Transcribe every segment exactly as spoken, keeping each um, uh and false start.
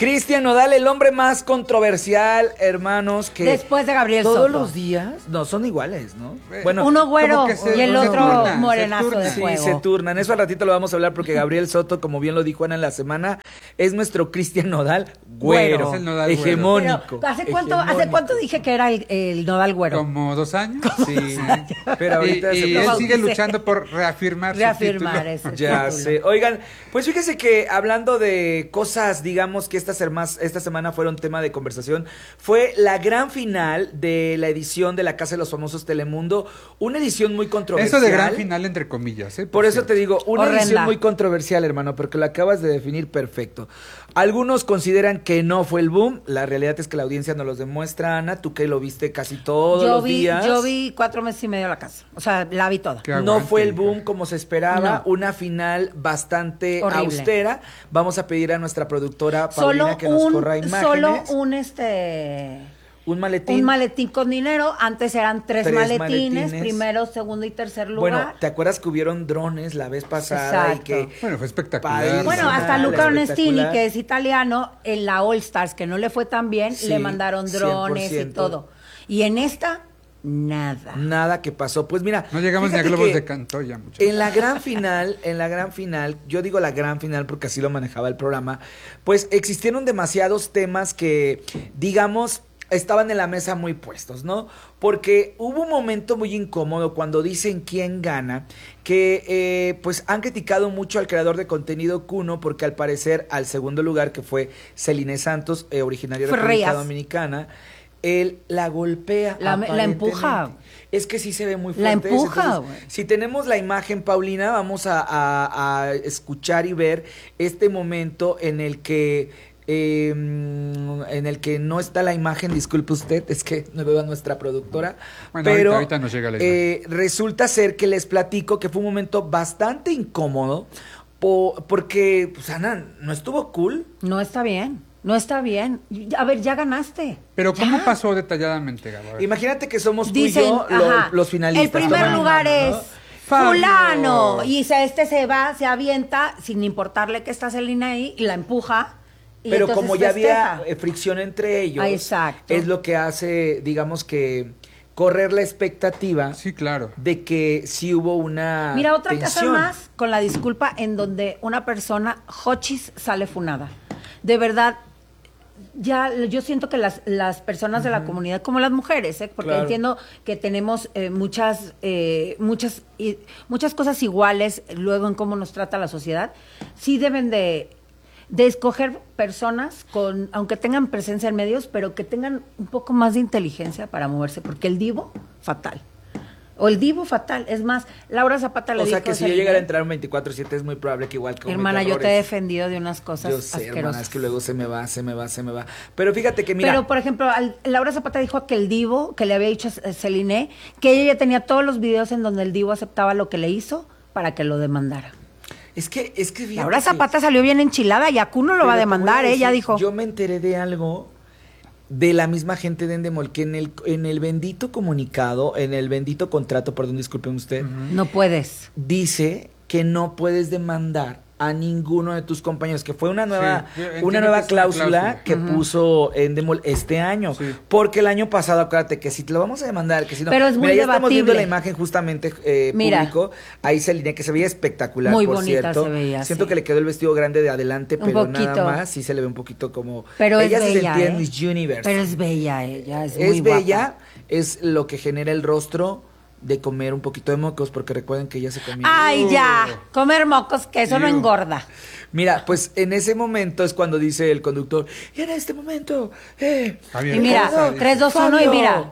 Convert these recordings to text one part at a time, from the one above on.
Cristian Nodal, el hombre más controversial, hermanos, que después de Gabriel todos Soto. los días, no, son iguales, ¿no? Bueno, uno güero se, y el otro turna, morenazo de fuego. Sí, se turnan. Eso al ratito lo vamos a hablar porque Gabriel Soto, como bien lo dijo Ana en la semana, es nuestro Cristian Nodal güero, güero. Es el Nodal hegemónico. Pero, ¿hace cuánto, hegemónico. ¿Hace cuánto dije que era el, el Nodal güero? Como dos años. Sí, pero ahorita y, se y lo él bauticé. sigue luchando por reafirmar, Reafirmar su título. ese Ya título. sé. Oigan, pues fíjese que hablando de cosas, digamos que esta, sermas- esta semana fueron tema de conversación, fue la gran final de la edición de La Casa de los Famosos Telemundo, una edición muy controversial. Eso de gran final entre comillas, ¿eh? Por, Por eso te digo, una Horrenda. edición muy controversial, hermano, porque lo acabas de definir perfecto. Algunos consideran que no fue el boom, la realidad es que la audiencia nos los demuestra, Ana, tú que lo viste casi todos yo los vi, días. Yo vi cuatro meses y medio la casa, o sea, la vi toda. Qué No aguante, fue el hija. boom como se esperaba, No. una final bastante Horrible. austera. Vamos a pedir a nuestra productora Paulina Solo que nos un, corra imágenes. solo un este... un maletín. Un maletín con dinero, antes eran tres, Tres maletines, maletines. primero, segundo y tercer lugar. Bueno, ¿te acuerdas que hubieron drones la vez pasada? Exacto. Y que Bueno, fue espectacular. Padrísimo. Bueno, hasta Espectacular, Luca Onestini, espectacular. que es italiano, en la All Stars, que no le fue tan bien, Sí, le mandaron drones cien por ciento. y todo. Y en esta, nada. Nada que pasó. Pues mira, No llegamos ni a fíjate globos que de Cantoya, muchachos. En la gran final, en la gran final, yo digo la gran final porque así lo manejaba el programa, pues existieron demasiados temas que, digamos, estaban en la mesa muy puestos, ¿no? Porque hubo un momento muy incómodo cuando dicen quién gana, que eh, pues han criticado mucho al creador de contenido Kuno, porque al parecer al segundo lugar, que fue Celine Santos, eh, originaria de República Frías. Dominicana, él la golpea. La- la aparentemente. empuja. Es que sí se ve muy La fuerte. eso. empuja, Entonces, güey. si tenemos la imagen, Paulina, vamos a, a- a escuchar y ver este momento en el que eh, en el que no está la imagen, disculpe usted, es que no veo a nuestra productora, Bueno, pero ahorita- ahorita nos llega la imagen. eh, resulta ser que les platico que fue un momento bastante incómodo po- porque, pues, Ana, no estuvo cool. No está bien, no está bien. A ver, ya ganaste. Pero ¿cómo Ya. pasó detalladamente, Gabo? A ver. Imagínate que somos tú Dicen, y yo lo- ajá, los finalistas. el primer Toma mi lugar mano, es ¿no? Fabio. fulano. Y se- este se va, se avienta, sin importarle que está Celina ahí, y la empuja. Y Pero entonces como ya festeja. había eh, fricción entre ellos, Ah, exacto. es lo que hace, digamos que, correr la expectativa Sí, claro. de que sí hubo una Mira, otra casa tensión. más con la disculpa en donde una persona, Hochis, sale funada. De verdad, ya yo siento que las, las personas de la comunidad, como las mujeres, ¿eh? porque Claro. entiendo que tenemos eh, muchas, eh, muchas, y- muchas cosas iguales luego en cómo nos trata la sociedad, sí deben de, de escoger personas con, aunque tengan presencia en medios, pero que tengan un poco más de inteligencia para moverse, porque el divo, fatal. O el divo fatal. Es más, Laura Zapata le O sea dijo que a si yo Celine, llegara a entrar un veinticuatro siete es muy probable que igual que hermana, yo te he defendido de unas cosas Yo sé, asquerosas. hermana, es que luego se me va, se me va, se me va. Pero fíjate que mira, Pero, por ejemplo, al- Laura Zapata dijo que el divo, que le había dicho a Celine, que ella ya tenía todos los videos en donde el divo aceptaba lo que le hizo para que lo demandara. es que es que fíjate Laura que- Zapata salió bien enchilada y a Kuno lo va a Pero te voy demandar, decir, ella dijo. Yo me enteré de algo de la misma gente de Endemol, que en el, en el bendito comunicado, en el bendito contrato, perdón, disculpen usted, No puedes. dice que no puedes demandar a ninguno de tus compañeros, que fue una nueva, Sí, yo entiendo una que nueva es una cláusula, cláusula. que puso Endemol este año. Sí. Porque el año pasado, acuérdate que si te lo vamos a demandar, que si no. Pero es muy Mira, ya estamos viendo debatible. la imagen justamente eh, Mira. público. Ahí se alinea, que se veía espectacular, Muy por bonita cierto. se veía, Siento sí. que le quedó el vestido grande de adelante, Un pero poquito. nada más sí se le ve un poquito como. Pero ella es se bella, sentía ¿eh? en Miss Universe. Pero es bella ella, es, Es muy guapa. bella, es lo que genera el rostro de comer un poquito de mocos, porque recuerden que ella se comía. Ay, ya, comer mocos, que eso no Iu. engorda. Mira, pues en ese momento es cuando dice el conductor, y en este momento, eh, Javier, Y mira, Fabio. tres, dos, uno y Fabio". mira.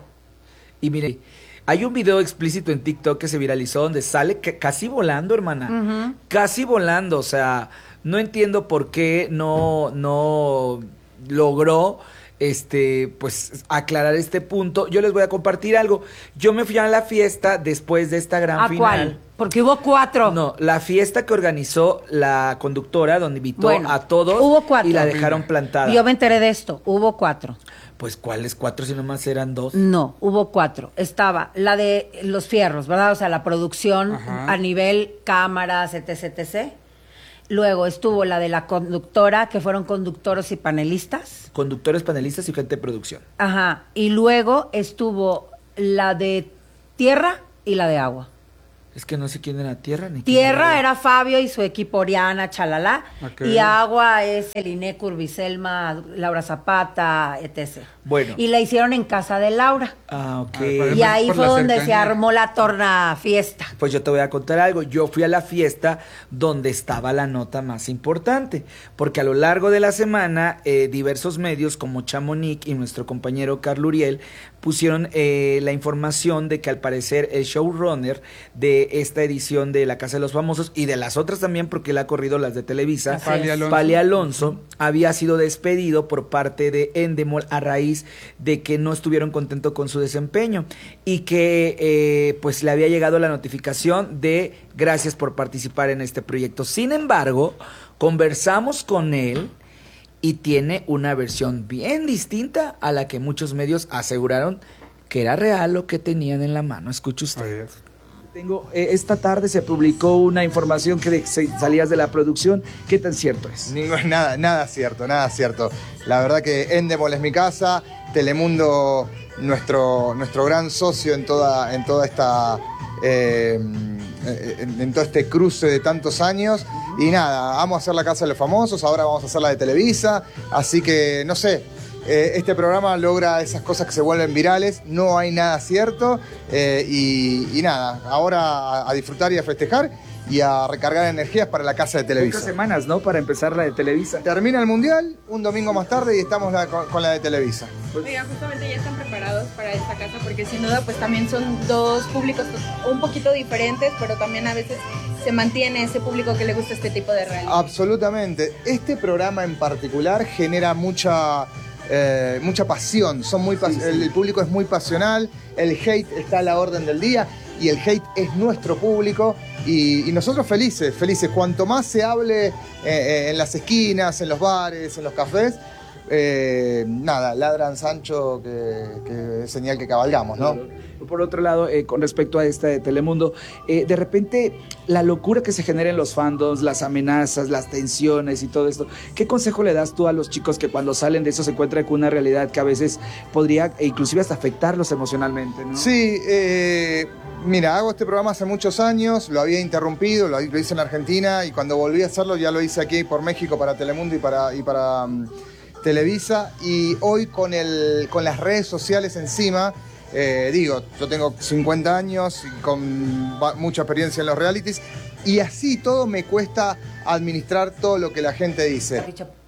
Y mire, hay un video explícito en TikTok que se viralizó donde sale ca- casi volando, hermana. Casi volando, o sea, no entiendo por qué no, no logró este, pues, aclarar este punto. Yo les voy a compartir algo. Yo me fui a la fiesta después de esta gran ¿A final. cuál? Porque hubo cuatro. No, la fiesta que organizó la conductora, donde invitó Bueno, a todos hubo cuatro. y la dejaron plantada. Yo me enteré de esto, hubo cuatro. Pues, ¿cuáles cuatro si nomás eran dos? No, hubo cuatro. Estaba la de los fierros, ¿verdad? O sea, la producción Ajá. a nivel cámaras, etc, etcétera. Luego estuvo la de la conductora, que fueron conductores y panelistas. Conductores, panelistas y gente de producción. Ajá. Y luego estuvo la de tierra y la de agua. Es que no sé quién era tierra ni Tierra quién era Fabio y su equipo Oriana, Chalala. Okay. Y agua es Eline Curbiselma, Laura Zapata, etcétera. Bueno. Y la hicieron en casa de Laura. Ah, ok. Ah, Y ahí por fue la donde se cercanía. armó la torna fiesta. Pues yo te voy a contar algo. Yo fui a la fiesta donde estaba la nota más importante, porque a lo largo de la semana eh, diversos medios como Chamonix y nuestro compañero Carlos Uriel pusieron eh, la información de que al parecer el showrunner de esta edición de La Casa de los Famosos y de las otras también, porque él ha corrido las de Televisa, Así Pali es. Alonso. Pali Alonso, había sido despedido por parte de Endemol a raíz de que no estuvieron contentos con su desempeño y que eh, pues le había llegado la notificación de gracias por participar en este proyecto. Sin embargo, conversamos con él y tiene una versión bien distinta a la que muchos medios aseguraron que era real lo que tenían en la mano. Escuche usted. Oye, Tengo, eh, esta tarde se publicó una información que de- se- salías de la producción. ¿Qué tan cierto es? Ningún- nada, nada cierto, nada cierto. La verdad que Endemol es mi casa, Telemundo nuestro, nuestro gran socio en toda, en toda esta eh, en, en todo este cruce de tantos años. Y nada, vamos a hacer la Casa de los Famosos, ahora vamos a hacer la de Televisa, así que no sé. Eh, este programa logra esas cosas que se vuelven virales, no hay nada cierto eh, y, y nada, ahora a, a disfrutar y a festejar y a recargar energías para la Casa de Pocas Televisa. semanas, ¿no? Para empezar la de Televisa. Termina el Mundial, un domingo más tarde y estamos la- con, con la de Televisa. Oiga, justamente ya están preparados para esta casa porque sin duda pues también son dos públicos pues, un poquito diferentes, pero también a veces se mantiene ese público que le gusta este tipo de reality. Absolutamente. Este programa en particular genera mucha, eh, mucha pasión. Son muy pas- El, el público es muy pasional, el hate está a la orden del día y el hate es nuestro público y, y nosotros felices, felices. Cuanto más se hable eh, eh, en las esquinas, en los bares, en los cafés, eh, nada, ladran Sancho que, que es señal que cabalgamos, ¿no? Por otro lado, eh, con respecto a esta de Telemundo, eh, de repente la locura que se genera en los fandoms, las amenazas, las tensiones y todo esto, ¿qué consejo le das tú a los chicos que cuando salen de eso se encuentran con una realidad que a veces podría e inclusive hasta afectarlos emocionalmente, ¿no? Sí, eh, mira, hago este programa hace muchos años, lo había interrumpido, lo, lo hice en Argentina y cuando volví a hacerlo ya lo hice aquí por México para Telemundo y para, y para um, Televisa y hoy con, el, con las redes sociales encima, eh, digo, yo tengo cincuenta años y con va- mucha experiencia en los realities y así todo me cuesta administrar todo lo que la gente dice.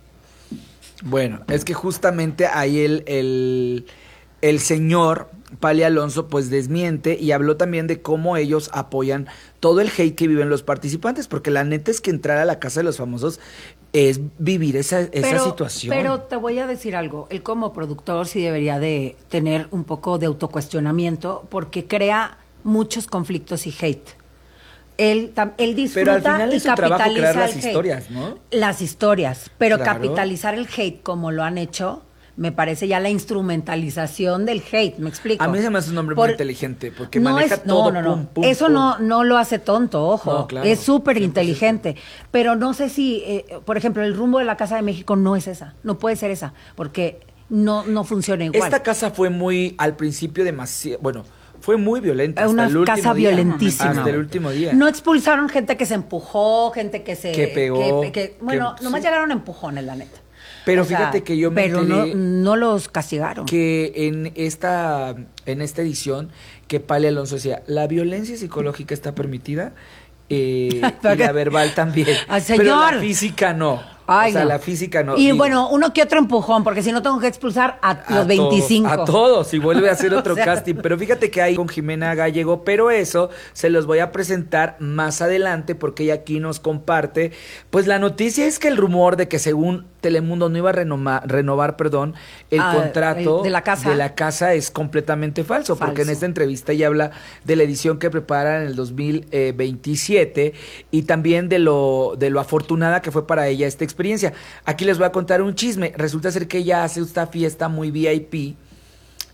Bueno, es que justamente ahí el, el, el señor Pali Alonso pues desmiente y habló también de cómo ellos apoyan todo el hate que viven los participantes, porque la neta es que entrar a la Casa de los Famosos es vivir esa, esa pero, situación. Pero te voy a decir algo, él como productor sí debería de tener un poco de autocuestionamiento porque crea muchos conflictos y hate. Él, tam- él disfruta Pero al final y es su trabajo capitaliza crear las el hate. historias, ¿no? Las historias, pero Claro. capitalizar el hate como lo han hecho, me parece ya la instrumentalización del hate, ¿me explico? A mí se me hace un hombre Por- muy inteligente, porque no maneja es- todo, No, no, no. pum, pum, Eso pum. no, no lo hace tonto, ojo. No, claro, es súper cien por ciento. inteligente. Pero no sé si, eh, por ejemplo, el rumbo de la Casa de México no es esa. No puede ser esa, porque no, no funciona igual. Esta casa fue muy, al principio, demasiado, bueno, fue muy violenta. Es hasta una el último casa día. violentísima. Hasta el último día. No expulsaron gente que se empujó, gente que se... Que pegó, que- que- bueno, que- nomás sí. llegaron empujones, la neta. Pero O sea, fíjate que yo me Pero no, enteré no los castigaron. que en esta, en esta edición, que Pali Alonso decía, la violencia psicológica está permitida eh, y la verbal también. Ay, Pero la señor. física no. Ay, o sea, no. la física no. Y Digo, bueno, uno que otro empujón, porque si no tengo que expulsar a, a los veinticinco. Todos, a todos, y vuelve a hacer otro O sea, casting. Pero fíjate que hay con Jimena Gallego, pero eso se los voy a presentar más adelante porque ella aquí nos comparte. Pues la noticia es que el rumor de que según Telemundo no iba a renoma- renovar, perdón, el Ah, contrato el de la casa. de la casa es completamente falso, porque en Falso. esta entrevista ella habla de la edición que preparan en el dos mil veintisiete y también de lo, de lo afortunada que fue para ella esta experiencia. Aquí les voy a contar un chisme. Resulta ser que ella hace esta fiesta muy V I P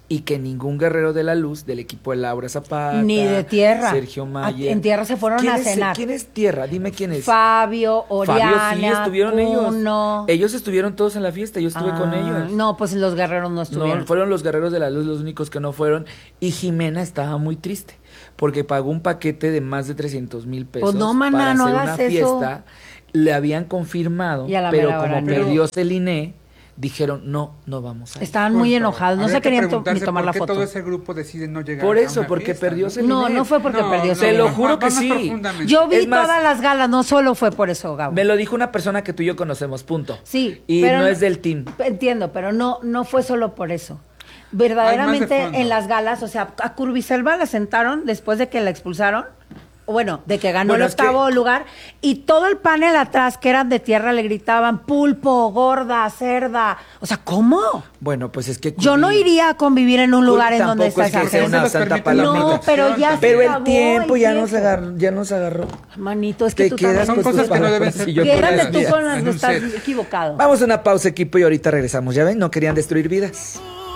y que ningún guerrero de la luz del equipo de Laura Zapata, ni de tierra. Sergio Mayer. En tierra se fueron ¿Quién a es, cenar. ¿Quién es tierra? Dime quién es. Fabio, Oriana, Fabio, sí, estuvieron Cuno. ellos. Ellos estuvieron todos en la fiesta, yo estuve Ah, con ellos. No, pues los guerreros no estuvieron. No, fueron los guerreros de la luz los únicos que no fueron. Y Jimena estaba muy triste porque pagó un paquete de más de trescientos mil pesos Pues no, maná, para no hacer hagas una eso. fiesta. Le habían confirmado, Y a la pero mera hora como no. perdió Celine, dijeron, no, no vamos a ir. Estaban muy Pues, enojados, no habría se que querían to- preguntarse ni tomar la ¿por qué foto. todo ese grupo decide no llegar Por a eso, una porque fiesta, perdió ¿no? Celine. No, no fue porque No, perdió no, Te lo Celine. juro va- que va más sí. profundamente. Yo vi Es más, todas las galas, no solo fue por eso, Gabo. Me lo dijo una persona que tú y yo conocemos, punto. Sí, Y pero no es del team. Entiendo, pero no, no fue solo por eso. Hay más de Verdaderamente fondo. en las galas, o sea, a Curviselva la sentaron después de que la expulsaron, bueno, de que ganó Bueno, el es que- octavo lugar, y todo el panel atrás, que eran de tierra, le gritaban pulpo, gorda, cerda. O sea, ¿cómo? Bueno, pues es que... Yo no Curvy- iría a convivir en un Curvy lugar en donde tampoco está es que esa sea gente. una Les santa permite la palomita. No, pero ya se Pero el acabó tiempo el ya nos tiempo. agarró, ya nos agarró. Manito, es que Te tú quedas también... Son con cosas tus que no deben palabras ser y yo tocadas. con Quédate las tú mías. con las En que un estás set. equivocado. Vamos a una pausa, equipo, y ahorita regresamos. Ya ven, no querían destruir vidas.